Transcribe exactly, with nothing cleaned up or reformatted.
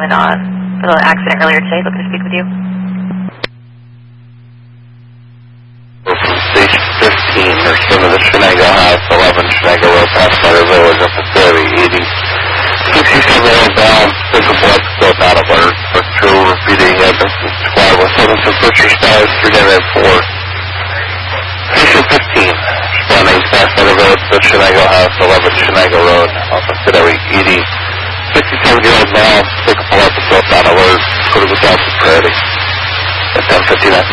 gentleman on for the accident earlier today looking to speak with you. From Station fifteen, or some of the Shenango House, eleven Shenango Road, past Meadow Village, up to thirty, eighty, sixty-seven northbound, physical episode not alert, but true, repeating address, squad with seven some first responders, three nine four. Station fifteen, responding past Meadow Village, to Shenango House, eleven Shenango Road, off of Fidelity, eighty, sixty-seven year old male, physical episode not alert, critical job security, at ten fifty-nine.